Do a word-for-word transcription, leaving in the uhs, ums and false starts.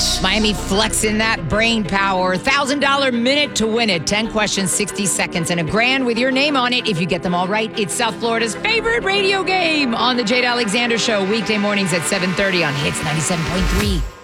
Miami flexing that brain power. one thousand dollars minute to win it. ten questions, sixty seconds, and a grand with your name on it. If you get them all right, it's South Florida's favorite radio game on the Jade Alexander Show. Weekday mornings at seven thirty on Hits ninety-seven point three.